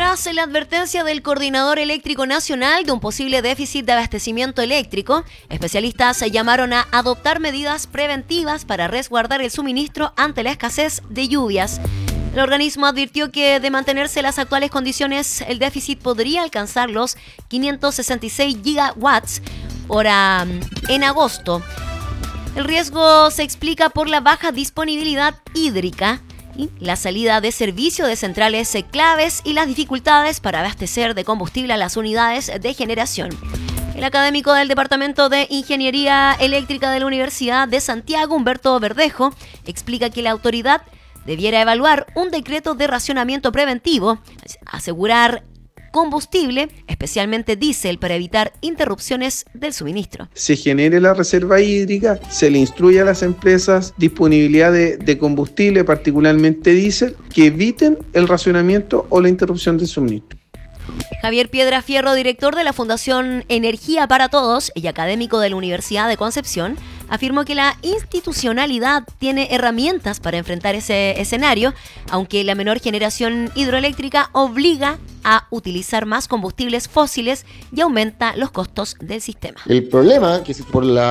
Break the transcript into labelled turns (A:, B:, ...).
A: Tras la advertencia del Coordinador Eléctrico Nacional de un posible déficit de abastecimiento eléctrico, especialistas llamaron a adoptar medidas preventivas para resguardar el suministro ante la escasez de lluvias. El organismo advirtió que de mantenerse las actuales condiciones, el déficit podría alcanzar los 566 gigawatts hora en agosto. El riesgo se explica por la baja disponibilidad hídrica y la salida de servicio de centrales claves y las dificultades para abastecer de combustible a las unidades de generación. El académico del Departamento de Ingeniería Eléctrica de la Universidad de Santiago, Humberto Verdejo, explica que la autoridad debiera evaluar un decreto de racionamiento preventivo, asegurar combustible, especialmente diésel, para evitar interrupciones del suministro.
B: Se genere la reserva hídrica, se le instruye a las empresas disponibilidad de combustible, particularmente diésel, que eviten el racionamiento o la interrupción del suministro.
A: Javier Piedra Fierro, director de la Fundación Energía para Todos y académico de la Universidad de Concepción, afirmó que la institucionalidad tiene herramientas para enfrentar ese escenario, aunque la menor generación hidroeléctrica obliga a utilizar más combustibles fósiles y aumenta los costos del sistema.
C: El problema, que es por la